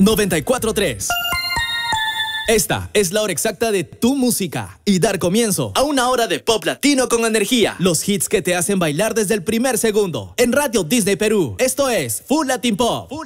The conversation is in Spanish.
94.3. Esta es la hora exacta de tu música y dar comienzo a una hora de pop latino con energía. Los hits que te hacen bailar desde el primer segundo. En Radio Disney Perú, esto es Full Latin Pop.